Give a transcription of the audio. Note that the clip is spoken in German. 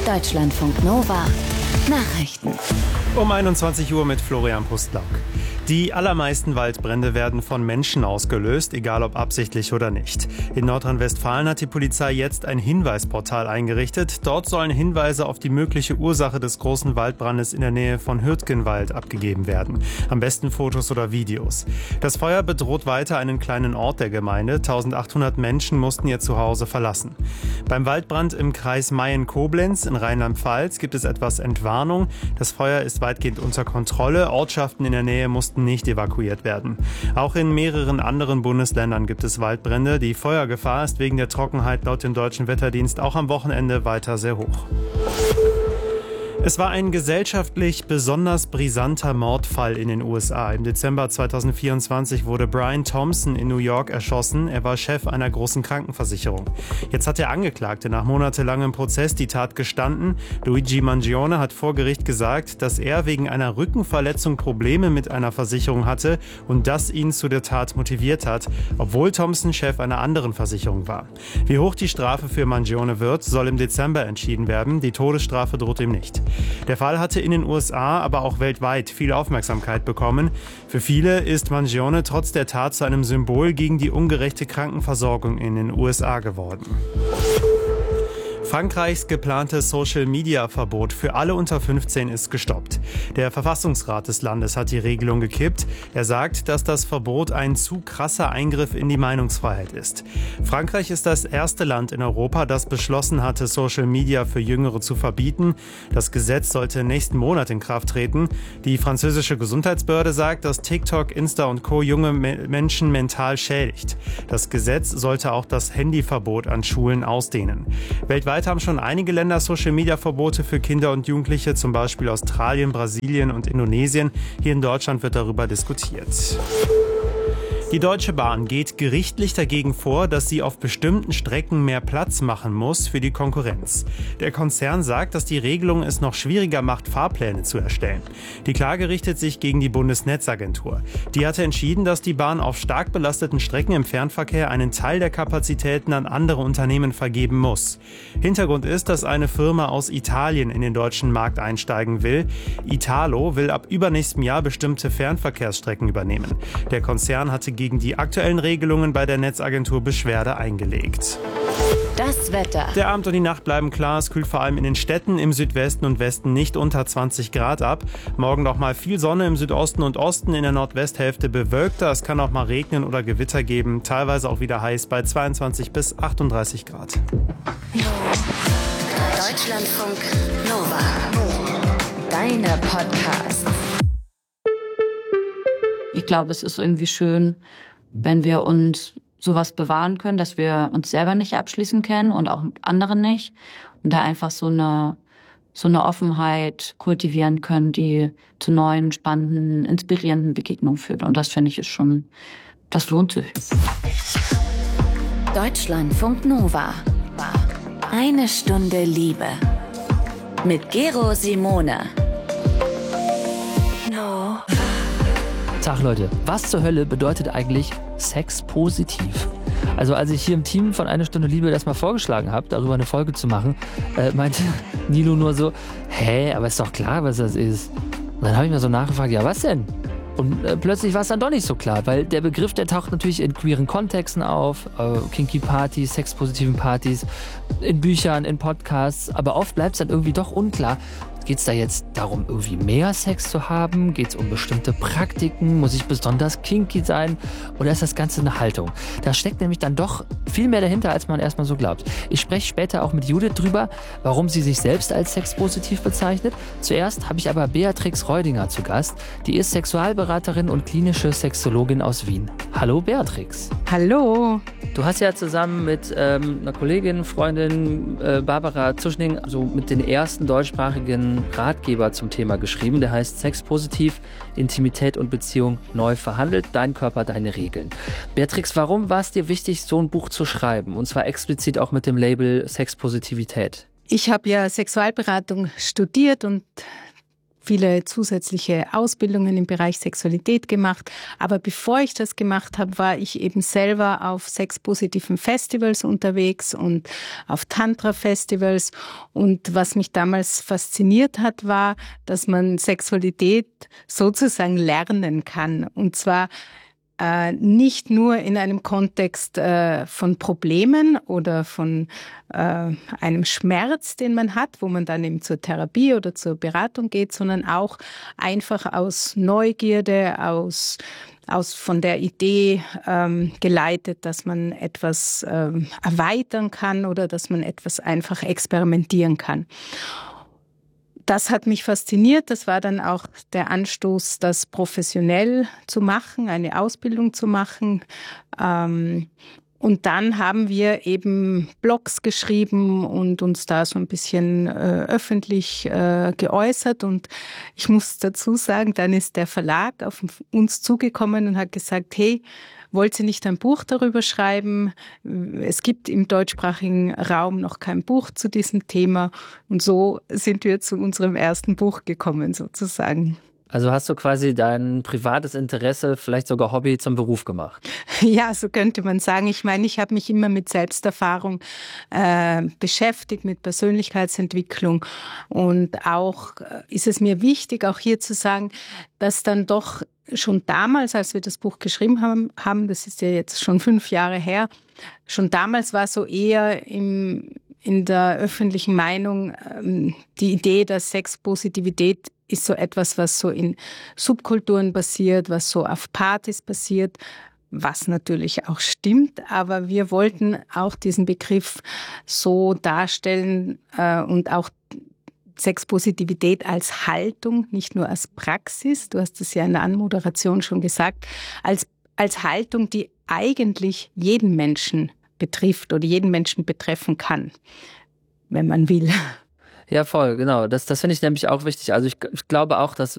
Deutschlandfunk Nova Nachrichten. Um 21 Uhr mit Florian Pustlauk. Die allermeisten Waldbrände werden von Menschen ausgelöst, egal ob absichtlich oder nicht. In Nordrhein-Westfalen hat die Polizei jetzt ein Hinweisportal eingerichtet. Dort sollen Hinweise auf die mögliche Ursache des großen Waldbrandes in der Nähe von Hürtgenwald abgegeben werden. Am besten Fotos oder Videos. Das Feuer bedroht weiter einen kleinen Ort der Gemeinde. 1800 Menschen mussten ihr Zuhause verlassen. Beim Waldbrand im Kreis Mayen-Koblenz in Rheinland-Pfalz gibt es etwas Entwarnung. Das Feuer ist weitgehend unter Kontrolle. Ortschaften in der Nähe mussten nicht evakuiert werden. Auch in mehreren anderen Bundesländern gibt es Waldbrände. Die Feuergefahr ist wegen der Trockenheit laut dem Deutschen Wetterdienst auch am Wochenende weiter sehr hoch. Es war ein gesellschaftlich besonders brisanter Mordfall in den USA. Im Dezember 2024 wurde Brian Thompson in New York erschossen. Er war Chef einer großen Krankenversicherung. Jetzt hat der Angeklagte nach monatelangem Prozess die Tat gestanden. Luigi Mangione hat vor Gericht gesagt, dass er wegen einer Rückenverletzung Probleme mit einer Versicherung hatte und das ihn zu der Tat motiviert hat, obwohl Thompson Chef einer anderen Versicherung war. Wie hoch die Strafe für Mangione wird, soll im Dezember entschieden werden. Die Todesstrafe droht ihm nicht. Der Fall hatte in den USA, aber auch weltweit viel Aufmerksamkeit bekommen. Für viele ist Mangione trotz der Tat zu einem Symbol gegen die ungerechte Krankenversorgung in den USA geworden. Frankreichs geplantes Social-Media-Verbot für alle unter 15 ist gestoppt. Der Verfassungsrat des Landes hat die Regelung gekippt. Er sagt, dass das Verbot ein zu krasser Eingriff in die Meinungsfreiheit ist. Frankreich ist das erste Land in Europa, das beschlossen hatte, Social-Media für Jüngere zu verbieten. Das Gesetz sollte nächsten Monat in Kraft treten. Die französische Gesundheitsbehörde sagt, dass TikTok, Insta und Co. junge Menschen mental schädigt. Das Gesetz sollte auch das Handyverbot an Schulen ausdehnen. Weltweit haben schon einige Länder Social-Media-Verbote für Kinder und Jugendliche, zum Beispiel Australien, Brasilien und Indonesien. Hier in Deutschland wird darüber diskutiert. Die Deutsche Bahn geht gerichtlich dagegen vor, dass sie auf bestimmten Strecken mehr Platz machen muss für die Konkurrenz. Der Konzern sagt, dass die Regelung es noch schwieriger macht, Fahrpläne zu erstellen. Die Klage richtet sich gegen die Bundesnetzagentur. Die hatte entschieden, dass die Bahn auf stark belasteten Strecken im Fernverkehr einen Teil der Kapazitäten an andere Unternehmen vergeben muss. Hintergrund ist, dass eine Firma aus Italien in den deutschen Markt einsteigen will. Italo will ab übernächstem Jahr bestimmte Fernverkehrsstrecken übernehmen. Der Konzern hatte gegen die aktuellen Regelungen bei der Netzagentur Beschwerde eingelegt. Das Wetter. Der Abend und die Nacht bleiben klar. Es kühlt vor allem in den Städten im Südwesten und Westen nicht unter 20 Grad ab. Morgen noch mal viel Sonne im Südosten und Osten, in der Nordwesthälfte bewölkter. Es kann auch mal regnen oder Gewitter geben. Teilweise auch wieder heiß bei 22 bis 38 Grad. Deutschlandfunk Nova. Deine Podcasts. Ich glaube, es ist irgendwie schön, wenn wir uns sowas bewahren können, dass wir uns selber nicht abschließen können und auch andere nicht. Und da einfach so eine Offenheit kultivieren können, die zu neuen, spannenden, inspirierenden Begegnungen führt. Und das finde ich das lohnt sich. Deutschlandfunk Nova. Eine Stunde Liebe. Mit Gero Simone. Tag Leute, was zur Hölle bedeutet eigentlich Sex positiv? Also als ich hier im Team von Eine Stunde Liebe das mal vorgeschlagen habe, darüber eine Folge zu machen, meinte Nilo nur so, aber ist doch klar, was das ist. Und dann habe ich mir so nachgefragt, ja was denn? Und plötzlich war es dann doch nicht so klar, weil der Begriff, der taucht natürlich in queeren Kontexten auf, kinky Partys, sexpositiven Partys, in Büchern, in Podcasts, aber oft bleibt es dann irgendwie doch unklar. Geht es da jetzt darum, irgendwie mehr Sex zu haben? Geht es um bestimmte Praktiken? Muss ich besonders kinky sein? Oder ist das Ganze eine Haltung? Da steckt nämlich dann doch viel mehr dahinter, als man erstmal so glaubt. Ich spreche später auch mit Judith drüber, warum sie sich selbst als sexpositiv bezeichnet. Zuerst habe ich aber Beatrix Reudinger zu Gast. Die ist Sexualberaterin und klinische Sexologin aus Wien. Hallo Beatrix. Hallo. Du hast ja zusammen mit einer Kollegin, Freundin Barbara Zuschning so mit den ersten deutschsprachigen Ratgeber zum Thema geschrieben. Der heißt Sex positiv, Intimität und Beziehung neu verhandelt. Dein Körper, deine Regeln. Beatrix, warum war es dir wichtig, so ein Buch zu schreiben? Und zwar explizit auch mit dem Label Sexpositivität. Ich habe ja Sexualberatung studiert und viele zusätzliche Ausbildungen im Bereich Sexualität gemacht. Aber bevor ich das gemacht habe, war ich eben selber auf sexpositiven Festivals unterwegs und auf Tantra-Festivals. Und was mich damals fasziniert hat, war, dass man Sexualität sozusagen lernen kann. Und zwar nicht nur in einem Kontext von Problemen oder von einem Schmerz, den man hat, wo man dann eben zur Therapie oder zur Beratung geht, sondern auch einfach aus Neugierde, von der Idee geleitet, dass man etwas erweitern kann oder dass man etwas einfach experimentieren kann. Das hat mich fasziniert. Das war dann auch der Anstoß, das professionell zu machen, eine Ausbildung zu machen. Und dann haben wir eben Blogs geschrieben und uns da so ein bisschen öffentlich geäußert. Und ich muss dazu sagen, dann ist der Verlag auf uns zugekommen und hat gesagt, hey, wollt ihr nicht ein Buch darüber schreiben? Es gibt im deutschsprachigen Raum noch kein Buch zu diesem Thema. Und so sind wir zu unserem ersten Buch gekommen, sozusagen. Also hast du quasi dein privates Interesse, vielleicht sogar Hobby, zum Beruf gemacht? Ja, so könnte man sagen. Ich meine, ich habe mich immer mit Selbsterfahrung beschäftigt, mit Persönlichkeitsentwicklung. Und auch ist es mir wichtig, auch hier zu sagen, dass dann doch schon damals, als wir das Buch geschrieben haben, das ist ja jetzt schon 5 Jahre her, schon damals war so eher in der öffentlichen Meinung die Idee, dass Sexpositivität ist so etwas, was so in Subkulturen basiert, was so auf Partys basiert, was natürlich auch stimmt, aber wir wollten auch diesen Begriff so darstellen und auch Sexpositivität als Haltung, nicht nur als Praxis, du hast es ja in der Anmoderation schon gesagt, als Haltung, die eigentlich jeden Menschen betrifft oder jeden Menschen betreffen kann, wenn man will. Ja, voll, genau. Das finde ich nämlich auch wichtig. Also ich glaube auch, dass